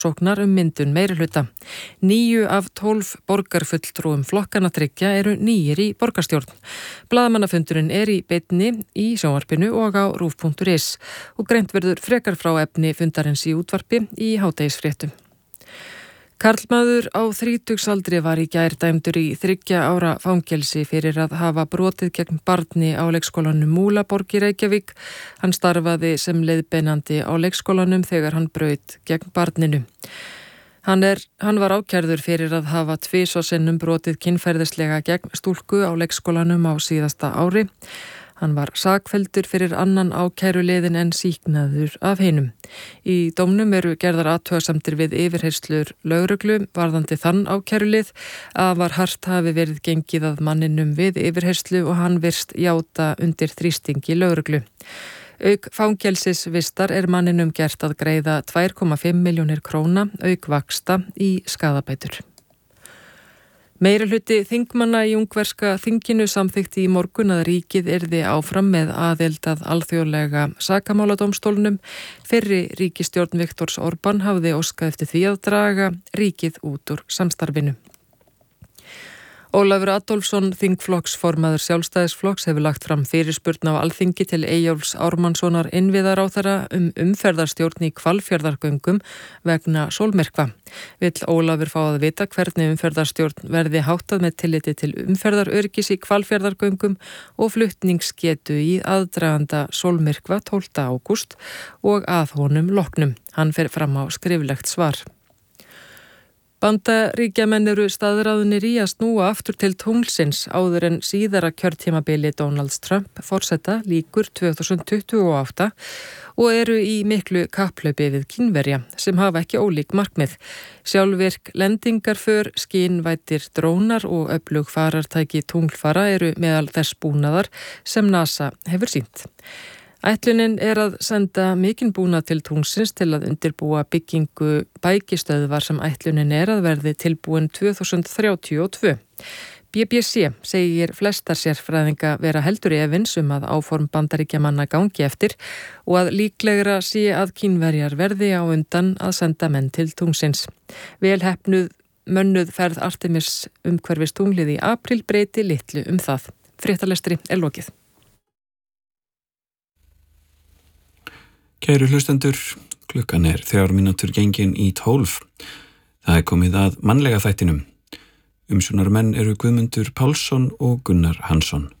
sóknar myndun meirihluta. 9 af 12 borgarfulltrúum flokkana þriggja eru nýir í borgarstjórn. Blaðamannafundurinn í beinni í sjónvarpinu og á rúv.is og greint verður frekar frá efni fundarins í útvarpi í hádegisfréttum. Karlmaður á 30-aldri var í gær dæmdur í 3 ára fangelsi fyrir að hafa brotið gegn barni á leikskólanum Múlaborg í Reykjavík. Hann starfaði sem leiðbeinandi á leikskólanum þegar hann braut gegn barninu. Hann var ákærður fyrir að hafa 2 sinnum brotið kynferðislega gegn stúlku á leikskólanum á síðasta ári. Hann var sakfelldur fyrir annan ákæruliðin en sýknaður af hinum. Í dómnum eru gerðar athugasemdir við yfirheyrslur lögreglu varðandi þann ákærulið að var hart hafi verið gengið að manninum við yfirheyrslu og hann virst játa undir þrýstingi lögreglu. Auk fangelsisvistar manninum gert að greiða 2,5 milljónir króna auk vaxta í skaðabætur. Meirihluti þingmanna í ungverska þinginu samþykkti í morgun að ríkið yrði áfram með aðild að alþjóðlega sakamáladómstólnum. Fyrri ríkisstjórn Viktors Orbán hafði óskað eftir því að draga ríkið út úr samstarfinu. Ólafur Adolfsson, þingflokksformaður Sjálfstæðisflokks, hefur lagt fram fyrirspurn á Alþingi til Eyjólfs Ármannssonar innviðaráðherra umferðarstjórn í Hvalfjarðargöngum vegna sólmyrkva. Vill Ólafur fá að vita hvernig umferðarstjórn verði háttað með tilliti til umferðaröryggis í Hvalfjarðargöngum og flutningsgetu í aðdraganda sólmyrkva 12. ágúst og að honum loknum. Hann fer fram á skriflegt svar. Bandaríkjamenn eru staðráðnir í að snúa aftur til tunglsins áður en síðara kjörtímabili Donalds Trump forseta lýkur 2028 og eru í miklu kapphlaupi við Kínverja sem hafa ekki ólík markmið. Sjálfvirk lendingarför, skynvætir drónar og öflug farartæki tunglfara eru meðal þess búnaðar sem NASA hefur sýnt. Ætlunin að senda mikinn búnað til tunglsins til að undirbúa byggingu bækistöðvar sem ætlunin að verði tilbúin 2032. BBC segir flestar sérfræðinga vera heldur efins að áform Bandaríkjamanna gangi eftir og að líklegra sé að Kínverjar verði á undan að senda menn til tunglsins. Vel heppnuð mönnuð ferð Artemis umhverfis tunglið í apríl breyti litlu það. Fréttalestri lokið. Kæru hlustendur, klukkan 3 mínútur gengin í 12. Það komið að mannlega þættinum. Umsjónarmenn eru Guðmundur Pálsson og Gunnar Hansson.